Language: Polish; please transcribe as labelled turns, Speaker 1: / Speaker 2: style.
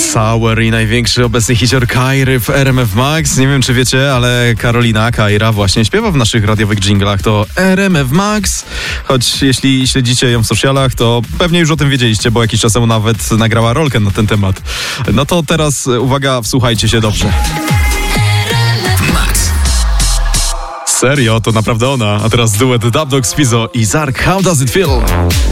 Speaker 1: Sour i największy obecny hicior Kairy w RMF Max. Nie wiem, czy wiecie, ale Karolina Kaira właśnie śpiewa w naszych radiowych dżinglach. To RMF Max. Choć jeśli śledzicie ją w socialach, to pewnie już o tym wiedzieliście, bo jakiś czas temu nawet nagrała rolkę na ten temat. No to teraz uwaga, wsłuchajcie się dobrze.
Speaker 2: Max.
Speaker 1: Serio, to naprawdę ona. A teraz duet Dub Dogs Fizo i Zark. How does it feel?